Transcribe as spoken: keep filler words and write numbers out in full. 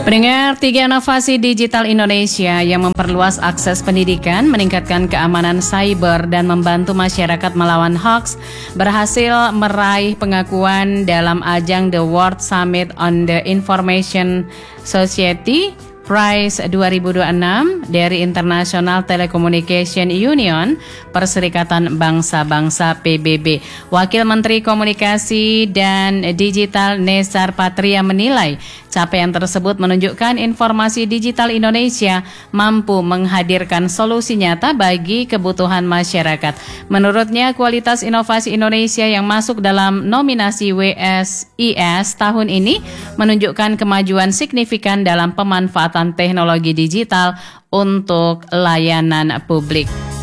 Pendengar, tiga inovasi digital Indonesia yang memperluas akses pendidikan, meningkatkan keamanan cyber, dan membantu masyarakat melawan hoax berhasil meraih pengakuan dalam ajang The World Summit on the Information Society Prize dua ribu dua puluh enam dari International Telecommunication Union, Perserikatan Bangsa-Bangsa P B B. Wakil Menteri Komunikasi dan Digital Nesar Patria menilai capaian tersebut menunjukkan informasi digital Indonesia mampu menghadirkan solusi nyata bagi kebutuhan masyarakat. Menurutnya, kualitas inovasi Indonesia yang masuk dalam nominasi W S I S tahun ini menunjukkan kemajuan signifikan dalam pemanfaatan teknologi digital untuk layanan publik.